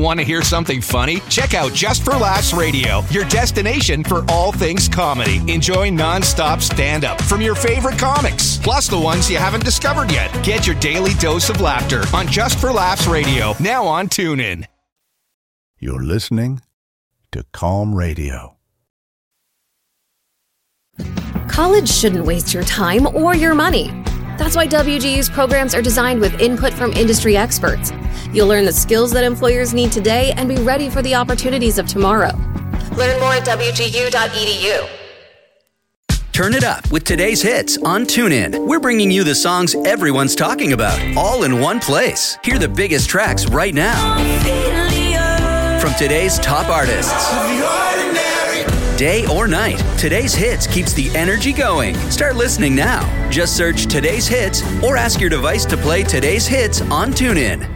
Want to hear something funny? Check out Just for Laughs Radio, your destination for all things comedy. Enjoy non-stop stand-up from your favorite comics, plus the ones you haven't discovered yet. Get your daily dose of laughter on Just for Laughs Radio, now on TuneIn. You're listening to Calm Radio. College shouldn't waste your time or your money. That's why WGU's programs are designed with input from industry experts. You'll learn the skills that employers need today and be ready for the opportunities of tomorrow. Learn more at WGU.edu. Turn it up with today's hits on TuneIn. We're bringing you the songs everyone's talking about, all in one place. Hear the biggest tracks right now. From today's top artists. Day or night, today's hits keeps the energy going. Start listening now. Just search today's hits or ask your device to play today's hits on TuneIn.